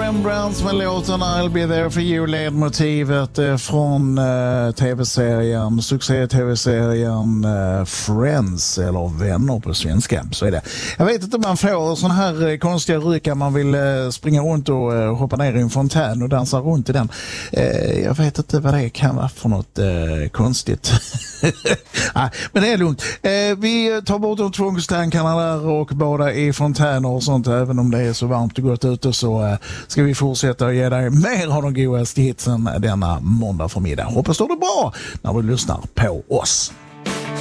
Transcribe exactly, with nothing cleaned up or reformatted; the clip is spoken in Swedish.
Rembrandts med låten I'll be there for you, ledmotivet eh, från eh, tv-serien, succé-tv-serien eh, Friends, eller Vänner på svenska, så är det. Jag vet inte om man får sån här eh, konstiga ryckar, man vill eh, springa runt och eh, hoppa ner i en fontän och dansa runt i den. Eh, jag vet inte vad det kan vara för något eh, konstigt. Nej, men det är lugnt. Eh, vi tar bort de tvångstankarna där och bada i fontäner och sånt, även om det är så varmt och gott ute, så eh, ska vi fortsätta att ge dig mer av de godaste hitsen denna måndag förmiddag. Hoppas det är bra när du lyssnar på oss.